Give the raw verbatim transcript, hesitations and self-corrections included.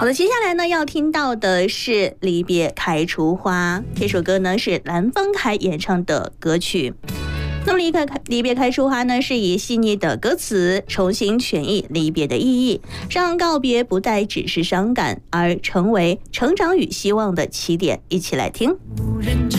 好的，接下来呢要听到的是《离别开出花》，这首歌呢是蓝方凯演唱的歌曲。那么离开离别开出花呢，是以细腻的歌词重新诠释离别的意义，让告别不再只是伤感，而成为成长与希望的起点。一起来听。无人知